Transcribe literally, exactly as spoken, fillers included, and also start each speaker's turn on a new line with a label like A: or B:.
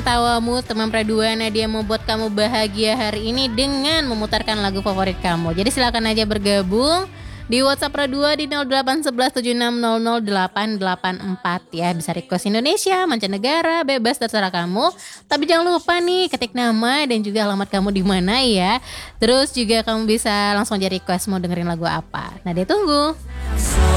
A: tawamu, teman Pradua Nadia mau buat kamu bahagia hari ini dengan memutarkan lagu favorit kamu. Jadi silakan aja bergabung di WhatsApp Pradua di nol delapan satu satu tujuh enam nol nol delapan delapan empat ya. Bisa request Indonesia, mancanegara, bebas terserah kamu. Tapi jangan lupa nih ketik nama dan juga alamat kamu di mana ya. Terus juga kamu bisa langsung aja request mau dengerin lagu apa. Nadia tunggu.